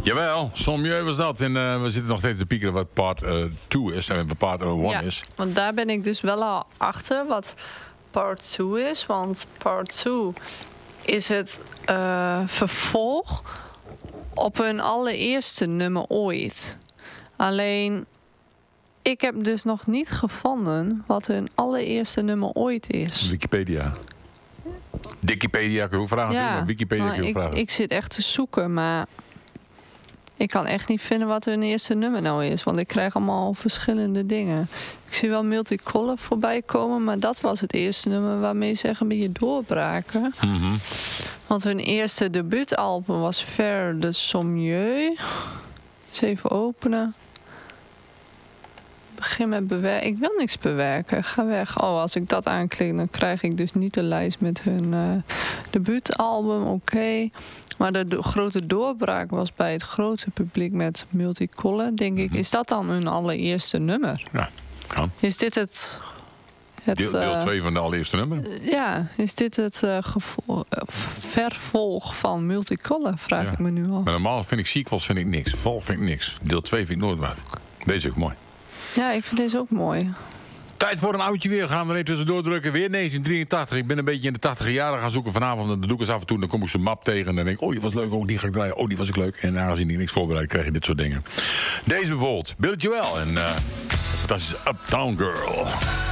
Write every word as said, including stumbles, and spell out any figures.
Jawel, Sommieu was dat. En uh, we zitten nog steeds te piekeren wat part twee uh, is en wat part één ja, is. Want daar ben ik dus wel al achter wat part twee is. Want part twee is het uh, vervolg op hun allereerste nummer ooit. Alleen, ik heb dus nog niet gevonden wat hun allereerste nummer ooit is. Wikipedia. Wikipedia kun je vragen, ja, maar Wikipedia kun je ik, vragen. Ik zit echt te zoeken, maar ik kan echt niet vinden wat hun eerste nummer nou is. Want ik krijg allemaal verschillende dingen. Ik zie wel Multicolor voorbij komen, maar dat was het eerste nummer waarmee ze echt een beetje doorbraken. Mm-hmm. Want hun eerste debuutalbum was Faire de Sommieu. Eens even openen. Begin met bewerken. Ik wil niks bewerken. Ga weg. Oh, als ik dat aanklik, dan krijg ik dus niet de lijst met hun uh, debuutalbum. Oké. Okay. Maar de, de grote doorbraak was bij het grote publiek met Multicolor. Denk ik, is dat dan hun allereerste nummer? Ja, kan. Is dit het... het deel twee uh, van de allereerste nummer? Ja, is dit het uh, gevo- uh, vervolg van Multicolor? Vraag ja. ik me nu al. Maar normaal vind ik sequels vind ik niks. Vervolg vind ik niks. Deel twee vind ik nooit wat. Deze is ook mooi. Ja, ik vind deze ook mooi. Tijd voor een oudje weer. Gaan we er even tussendoor drukken. Weer negentien drieëntachtig. Ik ben een beetje in de tachtiger jaren gaan zoeken vanavond. Dan doe ik eens af en toe. Dan kom ik zo'n map tegen. En dan denk ik, oh die was leuk. Oh die ga ik draaien. Oh die was ook leuk. En aangezien ik niks voorbereid krijg je dit soort dingen. Deze bijvoorbeeld. Billy Joel. En uh, dat is Uptown Girl.